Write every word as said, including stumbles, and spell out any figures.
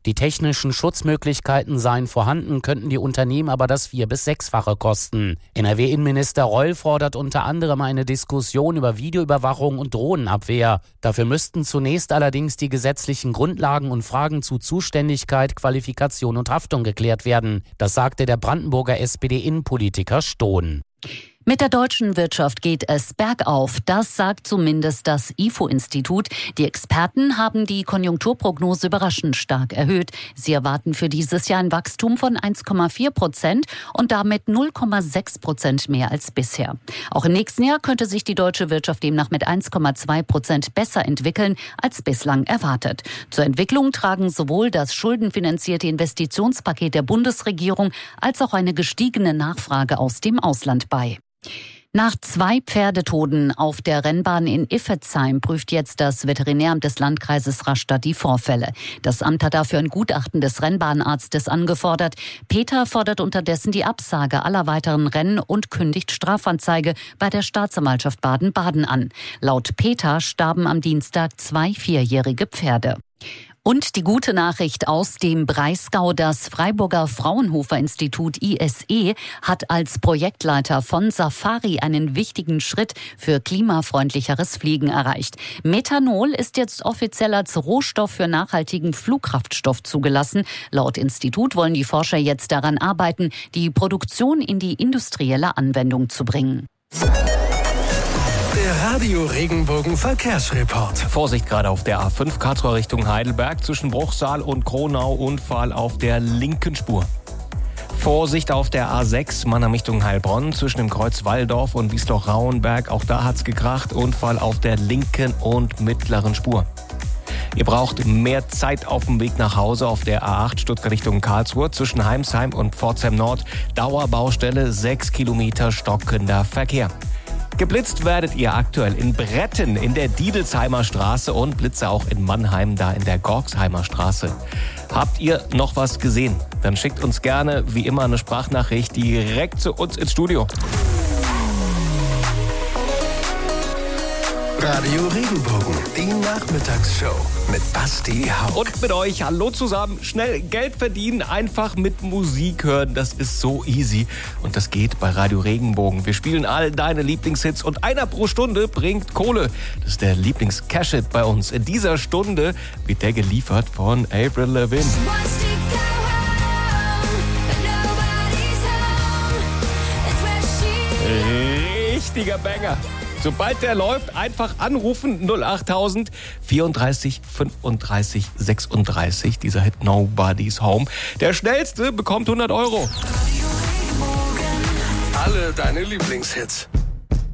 Die technischen Schutzmöglichkeiten seien vorhanden, könnten die Unternehmen aber das vier- bis sechsfache kosten. N R W-Innenminister Reul fordert unter anderem eine Diskussion über Videoüberwachung und Drohnenabwehr. Dafür müssten zunächst allerdings die gesetzlichen Grundlagen und Fragen zu Zuständigkeit, Qualifikation und Haftung geklärt werden. Das sagte der Brandenburger S P D-Innenpolitiker Stohn. Mit der deutschen Wirtschaft geht es bergauf. Das sagt zumindest das I F O-Institut. Die Experten haben die Konjunkturprognose überraschend stark erhöht. Sie erwarten für dieses Jahr ein Wachstum von eins Komma vier Prozent und damit null Komma sechs Prozent mehr als bisher. Auch im nächsten Jahr könnte sich die deutsche Wirtschaft demnach mit eins Komma zwei Prozent besser entwickeln als bislang erwartet. Zur Entwicklung tragen sowohl das schuldenfinanzierte Investitionspaket der Bundesregierung als auch eine gestiegene Nachfrage aus dem Ausland bei. Nach zwei Pferdetoten auf der Rennbahn in Iffezheim prüft jetzt das Veterinäramt des Landkreises Rastatt die Vorfälle. Das Amt hat dafür ein Gutachten des Rennbahnarztes angefordert. Peter fordert unterdessen die Absage aller weiteren Rennen und kündigt Strafanzeige bei der Staatsanwaltschaft Baden-Baden an. Laut Peter starben am Dienstag zwei vierjährige Pferde. Und die gute Nachricht aus dem Breisgau: Das Freiburger Fraunhofer-Institut I S E hat als Projektleiter von Safari einen wichtigen Schritt für klimafreundlicheres Fliegen erreicht. Methanol ist jetzt offiziell als Rohstoff für nachhaltigen Flugkraftstoff zugelassen. Laut Institut wollen die Forscher jetzt daran arbeiten, die Produktion in die industrielle Anwendung zu bringen. Der Radio Regenbogen Verkehrsreport. Vorsicht gerade auf der A fünf Karlsruhe Richtung Heidelberg zwischen Bruchsal und Kronau, Unfall auf der linken Spur. Vorsicht auf der A sechs Mannheim Richtung Heilbronn zwischen dem Kreuz Walldorf und Wiesloch-Rauenberg. Auch da hat's gekracht. Unfall auf der linken und mittleren Spur. Ihr braucht mehr Zeit auf dem Weg nach Hause auf der A acht Stuttgart Richtung Karlsruhe zwischen Heimsheim und Pforzheim Nord. Dauerbaustelle, sechs Kilometer stockender Verkehr. Geblitzt werdet ihr aktuell in Bretten in der Diedelsheimer Straße und Blitze auch in Mannheim, da in der Gorksheimer Straße. Habt ihr noch was gesehen? Dann schickt uns gerne, wie immer, eine Sprachnachricht direkt zu uns ins Studio. Radio Regenbogen, die Nachmittagsshow mit Basti Hauck. Und mit euch, hallo zusammen, schnell Geld verdienen, einfach mit Musik hören, das ist so easy. Und das geht bei Radio Regenbogen. Wir spielen all deine Lieblingshits und einer pro Stunde bringt Kohle. Das ist der Lieblings-Cash-Hit bei uns. In dieser Stunde wird der geliefert von Avril Lavigne. Richtiger Banger. Sobald der läuft, einfach anrufen, null achttausend vierunddreißig fünfunddreißig sechsunddreißig. Dieser Hit Nobody's Home. Der Schnellste bekommt hundert Euro. Alle deine Lieblingshits.